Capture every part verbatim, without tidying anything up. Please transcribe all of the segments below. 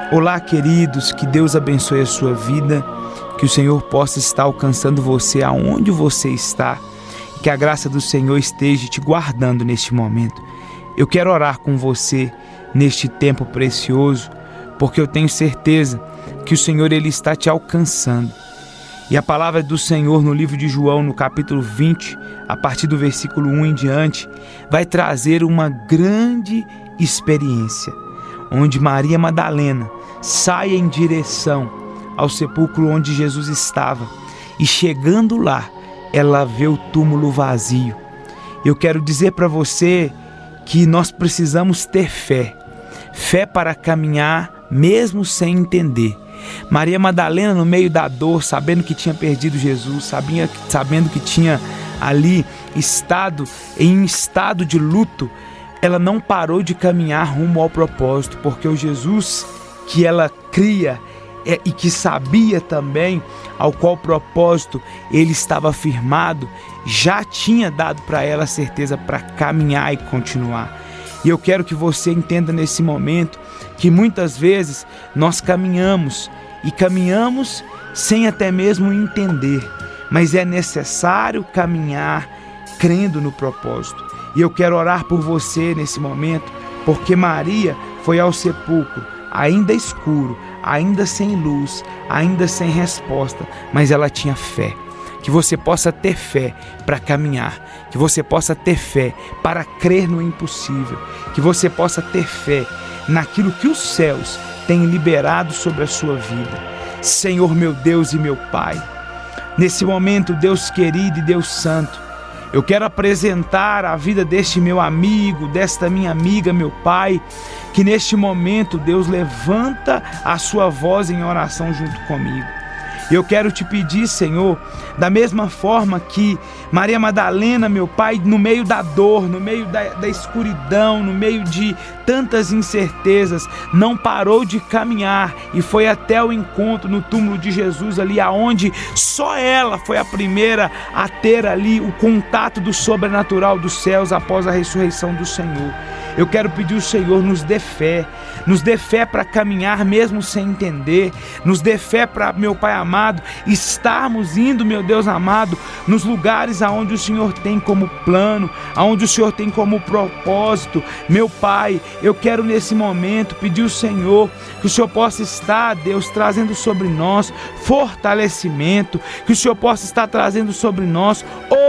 Olá, queridos, que Deus abençoe a sua vida, que o Senhor possa estar alcançando você aonde você está e que a graça do Senhor esteja te guardando neste momento. Eu quero orar com você neste tempo precioso, porque eu tenho certeza que o Senhor ele está te alcançando. E a palavra do Senhor no livro de João, no capítulo vinte, a partir do versículo um em diante, vai trazer uma grande experiência, onde Maria Madalena sai em direção ao sepulcro onde Jesus estava e, chegando lá, ela vê o túmulo vazio. Eu quero dizer para você que nós precisamos ter fé, fé para caminhar mesmo sem entender. Maria Madalena, no meio da dor, sabendo que tinha perdido Jesus, sabia, sabendo que tinha ali estado em estado de luto, ela não parou de caminhar rumo ao propósito, porque o Jesus que ela cria é, e que sabia também ao qual propósito ele estava firmado, já tinha dado para ela a certeza para caminhar e continuar. E eu quero que você entenda nesse momento que muitas vezes nós caminhamos e caminhamos sem até mesmo entender, mas é necessário caminhar crendo no propósito. E eu quero orar por você nesse momento, porque Maria foi ao sepulcro, ainda escuro, ainda sem luz, ainda sem resposta, mas ela tinha fé. Que você possa ter fé para caminhar, que você possa ter fé para crer no impossível, que você possa ter fé naquilo que os céus têm liberado sobre a sua vida. Senhor meu Deus e meu Pai, nesse momento, Deus querido e Deus santo, eu quero apresentar a vida deste meu amigo, desta minha amiga, meu Pai, que neste momento, Deus, levanta a sua voz em oração junto comigo. Eu quero te pedir, Senhor, da mesma forma que Maria Madalena, meu Pai, no meio da dor, no meio da, da escuridão, no meio de tantas incertezas, não parou de caminhar e foi até o encontro no túmulo de Jesus, ali aonde só ela foi a primeira a ter ali o contato do sobrenatural dos céus após a ressurreição do Senhor. Eu quero pedir ao Senhor, nos dê fé, nos dê fé para caminhar mesmo sem entender, nos dê fé para, meu Pai amado, estarmos indo, meu Deus amado, nos lugares aonde o Senhor tem como plano, aonde o Senhor tem como propósito. Meu Pai, eu quero nesse momento pedir ao Senhor que o Senhor possa estar, Deus, trazendo sobre nós fortalecimento, que o Senhor possa estar trazendo sobre nós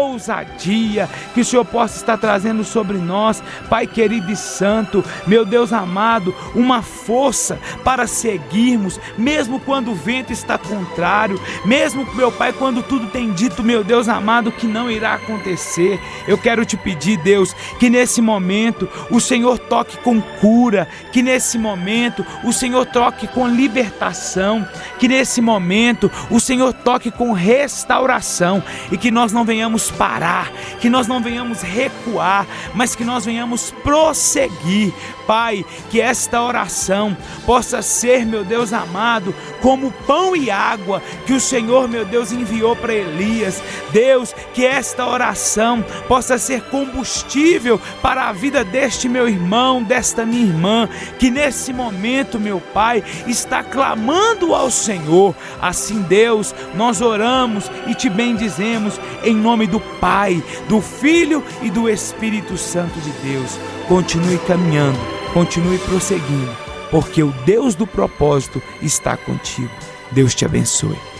ousadia, que o Senhor possa estar trazendo sobre nós, Pai querido e santo, meu Deus amado, uma força para seguirmos, mesmo quando o vento está contrário, mesmo, meu Pai, quando tudo tem dito, meu Deus amado, que não irá acontecer. Eu quero te pedir, Deus, que nesse momento o Senhor toque com cura, que nesse momento o Senhor toque com libertação, que nesse momento o Senhor toque com restauração e que nós não venhamos parar, que nós não venhamos recuar, mas que nós venhamos prosseguir. Pai, que esta oração possa ser, meu Deus amado, como pão e água que o Senhor, meu Deus, enviou para Elias. Deus, que esta oração possa ser combustível para a vida deste meu irmão, desta minha irmã, que nesse momento, meu Pai, está clamando ao Senhor. Assim, Deus, nós oramos e te bendizemos em nome do Pai, do Filho e do Espírito Santo de Deus. Continue caminhando, continue prosseguindo, porque o Deus do propósito está contigo. Deus te abençoe.